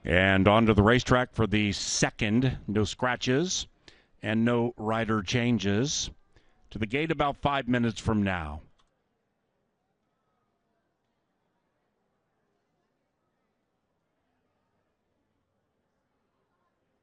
And onto the racetrack for the second. No scratches and no rider changes. To the gate about 5 minutes from now.